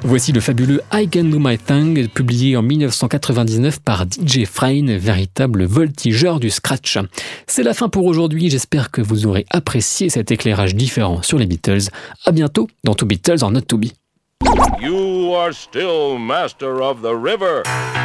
Voici le fabuleux I Can Do My Thing, publié en 1999 par DJ Frayne, véritable voltigeur du scratch. C'est la fin pour aujourd'hui, j'espère que vous aurez apprécié cet éclairage différent sur les Beatles. À bientôt dans To Beatles or Not To Be. You are still master of the river.